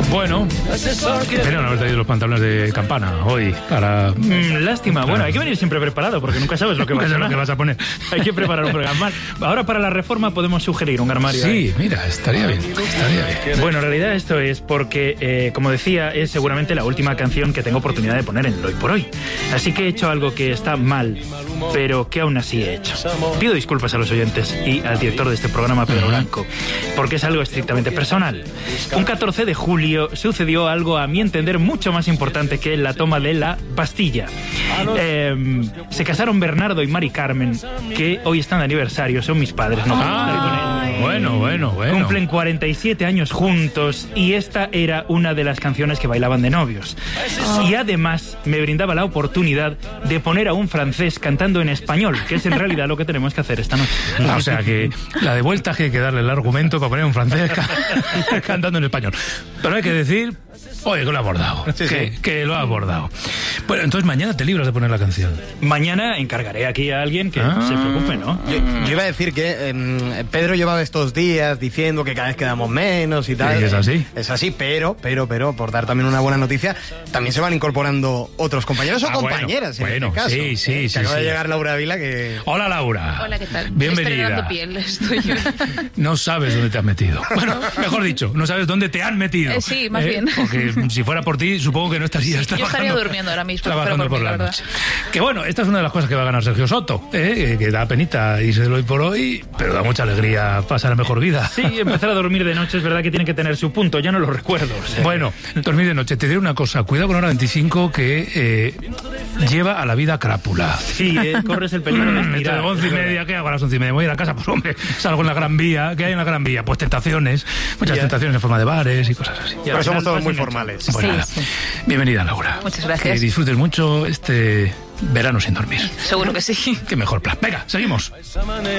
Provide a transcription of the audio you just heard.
Bueno, deberían haber traído los pantalones de campana hoy para... lástima. Bueno, hay que venir siempre preparado porque nunca sabes lo que vas a poner. Hay que preparar un programa. Ahora para la reforma podemos sugerir un armario. Sí, mira, estaría bien. Bueno, en realidad esto es porque, como decía, es seguramente la última canción que tengo oportunidad de poner en el Hoy por Hoy. Así que he hecho algo que está mal, pero que aún así he hecho. Pido disculpas a los oyentes y al director de este programa, Pedro Blanco, porque es algo estrictamente personal. Un 14 de julio sucedió algo, a mi entender, mucho más importante que la toma de la pastilla. Se casaron Bernardo y Mari Carmen, que hoy están de aniversario, son mis padres. No puedo estar con ellos. Bueno. Cumplen 47 años juntos y esta era una de las canciones que bailaban de novios. Y además me brindaba la oportunidad de poner a un francés cantando en español, que es en realidad lo que tenemos que hacer esta noche. O sea que la de vuelta que hay que darle el argumento para poner a un francés cantando en español. Pero hay que decir, oye, que lo ha abordado. Que lo ha abordado. Bueno, entonces mañana te libras de poner la canción. Mañana encargaré aquí a alguien que se preocupe, ¿no? Yo iba a decir que Pedro llevaba estos días diciendo que cada vez quedamos menos y tal. Sí, es así. Es así, pero, por dar también una buena noticia, también se van incorporando otros compañeros o compañeras, en este caso. Sí. Acaba de llegar Laura Ávila, que... Hola, Laura. Hola, ¿qué tal? Bienvenida. Piel, estoy yo. No sabes dónde te has metido. Bueno, mejor dicho, no sabes dónde te han metido. Sí, más bien. Porque si fuera por ti, supongo que no estarías trabajando. Yo estaría durmiendo ahora mismo. Trabajando por la noche. Que bueno, esta es una de las cosas que va a ganar Sergio Soto, que da penita irse del Hoy por Hoy, pero da mucha alegría pasar la mejor vida. Sí, empezar a dormir de noche es verdad que tiene que tener su punto, ya no lo recuerdo. Bueno, dormir de noche, te diré una cosa, cuidado con hora 25 que lleva a la vida crápula. Sí, corres el peligro de mirar. 11:30, ¿qué hago a las 11:30? Me voy a ir a casa, pues hombre, salgo en la Gran Vía. ¿Qué hay en la Gran Vía? Pues tentaciones, muchas tentaciones en forma de bares y cosas así. Pero somos todos muy formales. Bueno, bienvenida, Laura. Muchas gracias. Que disfrutes mucho este verano sin dormir. Seguro que sí. Qué mejor plan. Venga, seguimos.